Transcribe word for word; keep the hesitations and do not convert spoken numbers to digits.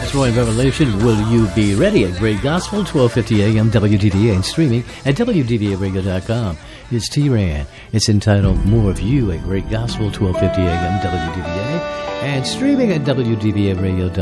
That's Roy Revelation. Will you be ready? A Great Gospel, twelve fifty a.m. W D V A, and streaming at W D V A radio dot com. It's T-Ran. It's entitled More of You, A Great Gospel, twelve fifty a.m. W D V A, and streaming at W D V A radio dot com.